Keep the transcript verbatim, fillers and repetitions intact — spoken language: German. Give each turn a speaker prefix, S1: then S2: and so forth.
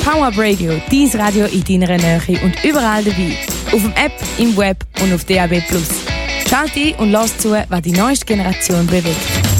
S1: Power Up Radio, dein Radio in deiner Nähe und überall dabei. Auf dem App, im Web und auf D A B plus. Schalt ein und lass zu, was die neueste Generation bewegt.